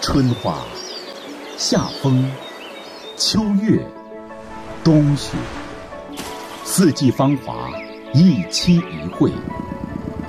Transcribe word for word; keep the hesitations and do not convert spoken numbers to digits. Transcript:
春花、夏风、秋月、冬雪，四季芳华，一期一会。